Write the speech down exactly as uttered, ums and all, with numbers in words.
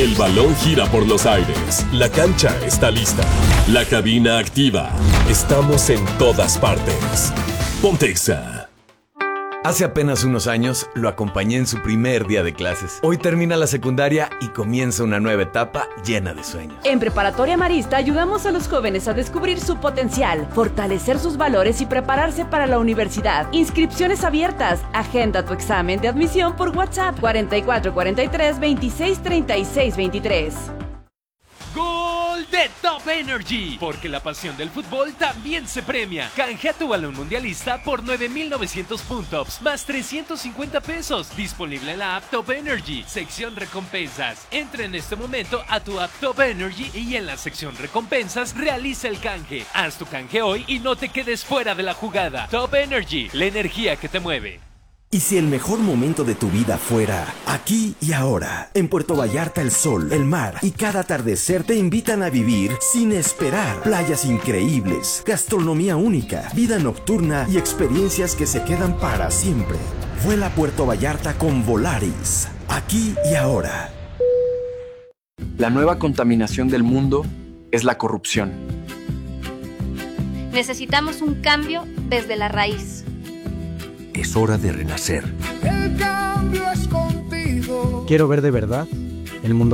El balón gira por los aires. La cancha está lista. La cabina activa. Estamos en todas partes. Ponte Exa. Hace apenas unos años lo acompañé en su primer día de clases. Hoy termina la secundaria y comienza una nueva etapa llena de sueños. En Preparatoria Marista ayudamos a los jóvenes a descubrir su potencial, fortalecer sus valores y prepararse para la universidad. Inscripciones abiertas. Agenda tu examen de admisión por WhatsApp cuarenta y cuatro cuarenta y tres veintiséis treinta y seis veintitrés. ¡Gol de Top Energy! Porque la pasión del fútbol también se premia. Canjea tu balón mundialista por nueve mil novecientos puntos más trescientos cincuenta pesos. Disponible en la app Top Energy, sección recompensas. Entra en este momento a tu app Top Energy y en la sección recompensas realiza el canje. Haz tu canje hoy y no te quedes fuera de la jugada. Top Energy, la energía que te mueve. ¿Y si el mejor momento de tu vida fuera aquí y ahora? En Puerto Vallarta el sol, el mar y cada atardecer te invitan a vivir sin esperar. Playas increíbles, gastronomía única, vida nocturna y experiencias que se quedan para siempre. Vuela a Puerto Vallarta con Volaris, aquí y ahora. La nueva contaminación del mundo es la corrupción. Necesitamos un cambio desde la raíz. Es hora de renacer. El cambio es contigo. Quiero ver de verdad el mundo